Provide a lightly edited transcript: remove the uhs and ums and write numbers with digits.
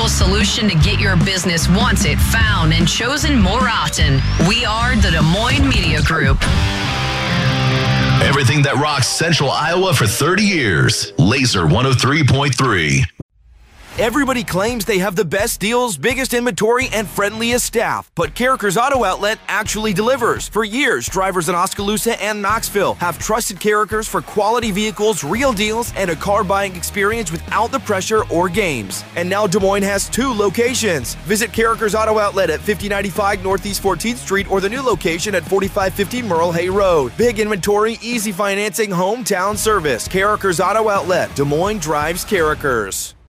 reliable solution to get your business wanted, found, and chosen more often. We are the Des Moines Media Group. Everything that rocks Central Iowa for 30 years. Laser 103.3. Everybody claims they have the best deals, biggest inventory, and friendliest staff, but Carrickers Auto Outlet actually delivers. For years, drivers in Oskaloosa and Knoxville have trusted Carrickers for quality vehicles, real deals, and a car buying experience without the pressure or games. And now Des Moines has 2 locations. Visit Carrickers Auto Outlet at 5095 Northeast 14th Street or the new location at 4550 Merle Hay Road. Big inventory, easy financing, hometown service. Carrickers Auto Outlet. Des Moines drives Carrickers.